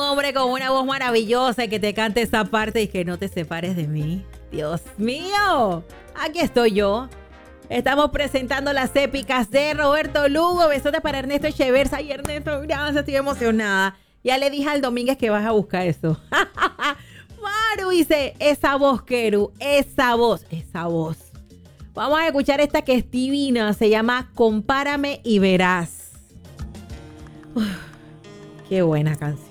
hombre con una voz maravillosa y que te cante esa parte y que no te separes de mí. Dios mío, aquí estoy yo. Estamos presentando las épicas de Roberto Lugo. Besotes para Ernesto Echeverza. Ay, Ernesto, gracias, estoy emocionada. Ya le dije al Domínguez que vas a buscar eso. Maru dice, esa voz, Keru, esa voz. Vamos a escuchar esta que es divina. Se llama Compárame y verás. Uf, qué buena canción.